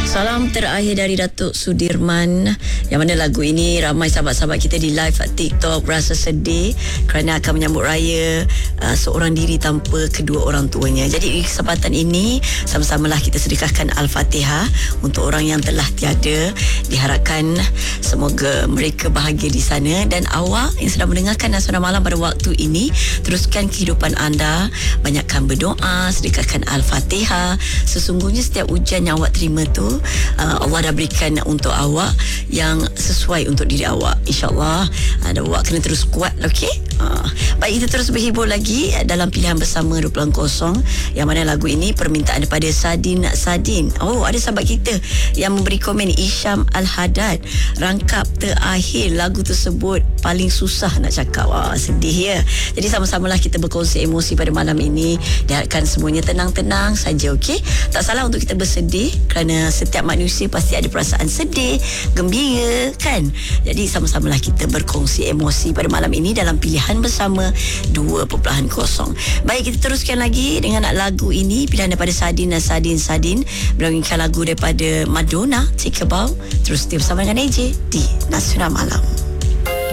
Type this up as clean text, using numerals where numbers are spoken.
Salam terakhir dari Datuk Sudirman, yang mana lagu ini ramai sahabat-sahabat kita di live TikTok rasa sedih kerana akan menyambut raya seorang diri tanpa kedua orang tuanya. Jadi di kesempatan ini sama-samalah kita sedekahkan Al-Fatihah untuk orang yang telah tiada. Diharapkan semoga mereka bahagia di sana, dan awak yang sedang mendengarkan Nasihat Malam pada waktu ini, teruskan kehidupan anda, banyakkan berdoa, sedekahkan Al-Fatihah. Sesungguhnya setiap ujian yang awak terima tu Allah dah berikan untuk awak yang sesuai untuk diri awak. InsyaAllah awak kena terus kuat, okey? Baik, kita terus berhibur lagi dalam pilihan bersama 20.0, yang mana lagu ini permintaan daripada Sadin. Oh, ada sahabat kita yang memberi komen, Isham Al-Hadad, rangkap terakhir lagu tersebut paling susah nak cakap. Sedih ya. Jadi sama-samalah kita berkongsi emosi pada malam ini. Diharapkan semuanya tenang-tenang saja, okey? Tak salah untuk kita bersedih, kerana setiap manusia pasti ada perasaan sedih, gembira, kan? Jadi sama-samalah kita berkongsi emosi pada malam ini dalam pilihan bersama 2.0. Baik, kita teruskan lagi dengan lagu ini, pilihan daripada Sadin. Melawingkan lagu daripada Madonna, Take a Bow. Terus bersama dengan AJ di Nasihat Malam.